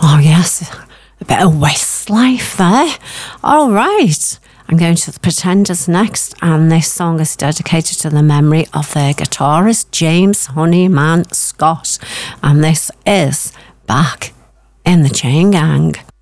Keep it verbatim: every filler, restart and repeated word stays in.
Oh, yes. A bit of Westlife there. All right. I'm going to the Pretenders next, and this song is dedicated to the memory of their guitarist, James Honeyman Scott. And this is Back in the Chain Gang.